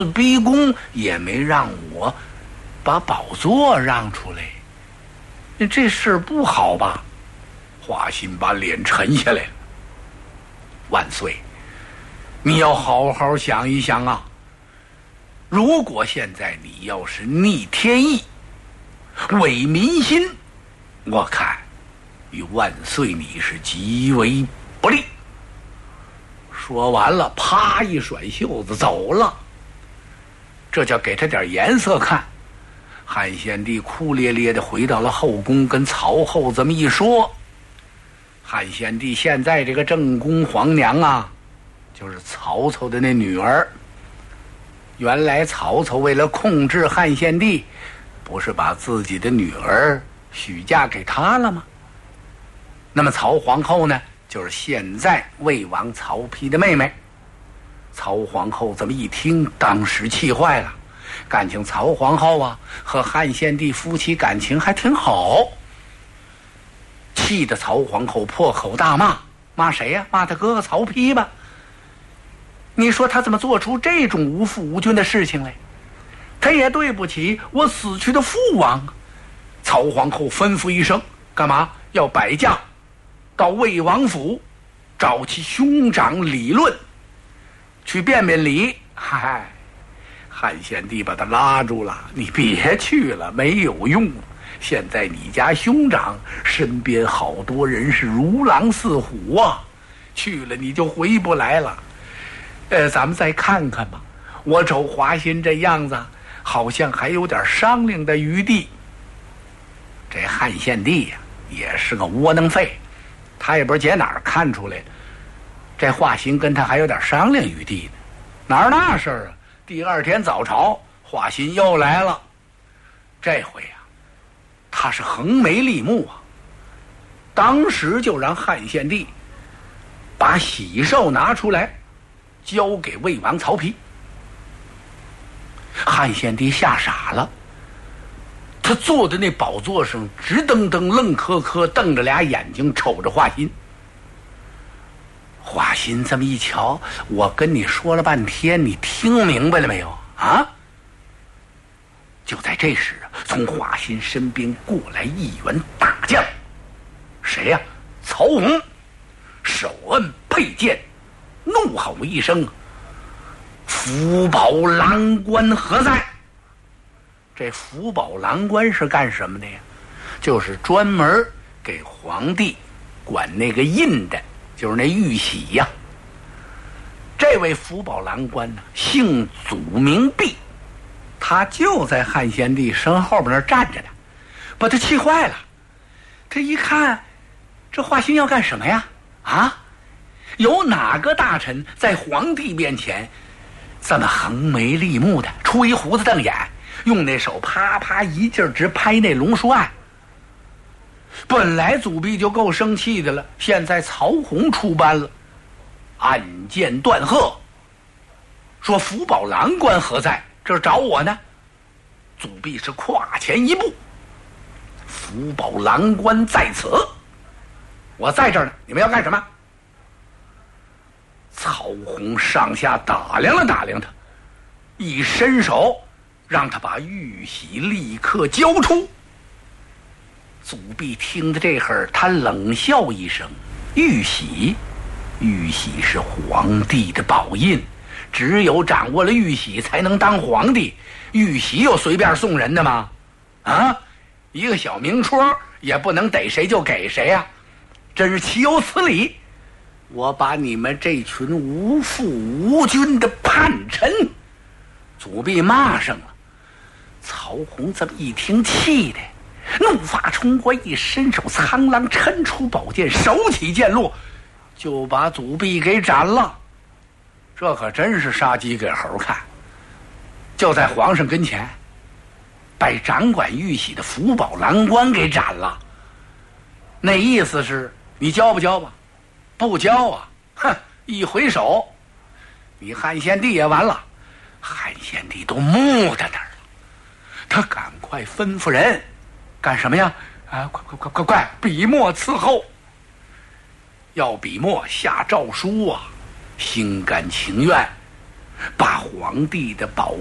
逼宫也没让我把宝座让出来，这事不好吧？华歆把脸沉下来了。万岁，你要好好想一想啊！如果现在你要是逆天意、违民心，我看与万岁你是极为不利。说完了，啪一甩袖子走了。这叫给他点颜色看。汉献帝哭咧咧地回到了后宫，跟曹后这么一说。汉献帝现在这个正宫皇娘啊，就是曹操的那女儿。原来曹操为了控制汉献帝，不是把自己的女儿许嫁给他了吗？那么曹皇后呢，就是现在魏王曹丕的妹妹。曹皇后这么一听，当时气坏了。感情曹皇后啊和汉献帝夫妻感情还挺好，气得曹皇后破口大骂。骂谁呀？骂他哥哥曹丕吧。你说他怎么做出这种无父无君的事情来？他也对不起我死去的父王。曹皇后吩咐一声，干嘛？要摆驾到魏王府找其兄长理论，去辩辩理。嗨，汉献帝把他拉住了，你别去了，没有用。现在你家兄长身边好多人是如狼似虎啊，去了你就回不来了。咱们再看看吧。我瞅华歆这样子，好像还有点商量的余地。这汉献帝呀，也是个窝囊废，他也不知道哪儿看出来这华歆跟他还有点商量余地呢。哪儿那事儿啊？第二天早朝，华歆又来了。这回啊，他是横眉立目啊，当时就让汉献帝把喜寿拿出来交给魏王曹丕。汉献帝吓傻了，他坐在那宝座上直瞪瞪愣磕磕瞪着俩眼睛瞅着华歆。华歆这么一瞧，我跟你说了半天，你听明白了没有啊？就在这时，从华歆身边过来一员大将。谁呀？曹洪。手摁佩剑，怒吼一声：“福宝郎官何在？”这福宝郎官是干什么的呀？就是专门给皇帝管那个印的，就是那玉玺呀。这位福宝郎官呢，姓祖名弼，他就在汉献帝身后边那站着呢，把他气坏了。他一看，这华歆要干什么呀？啊，有哪个大臣在皇帝面前这么横眉立目的，吹胡子瞪眼，用那手啪啪一劲直拍那龙书案？本来祖弼就够生气的了，现在曹洪出班了，暗箭断喝，说福宝郎官何在？这是找我呢。祖弼是跨前一步：“福宝郎官在此，我在这儿呢，你们要干什么？”曹洪上下打量了打量他，一伸手让他把玉玺立刻交出。祖弼听得这会儿，他冷笑一声：“玉玺，玉玺是皇帝的宝印，只有掌握了玉玺才能当皇帝。玉玺有随便送人的吗？啊，一个小明戳也不能逮谁就给谁啊，真是岂有此理！我把你们这群无父无君的叛臣！”祖弼骂上了。曹洪这么一听，气的怒发冲冠，一伸手苍狼抻出宝剑，手起剑落，就把祖弼给斩了。这可真是杀鸡给猴看。就在皇上跟前，把掌管玉玺的福宝郎官给斩了。那意思是你交不交吧？不交啊，哼！一回手，你汉献帝也完了。汉献帝都木在那儿了，他赶快吩咐人干什么呀？啊，快，笔墨伺候，要笔墨下诏书啊，心甘情愿把皇帝的宝